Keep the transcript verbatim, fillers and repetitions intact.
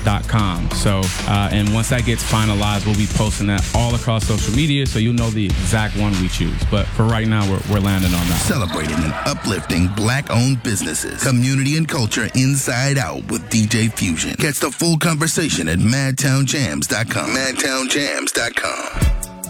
dot com. So, uh, and once that gets finalized, we'll be posting that all across social media, so you'll know the exact one we choose. But for right now, we're, we're landing on that. Celebrating and uplifting black-owned businesses, community and culture inside out with D J Fusion. Catch the full conversation at madtown jams dot com. madtown jams dot com.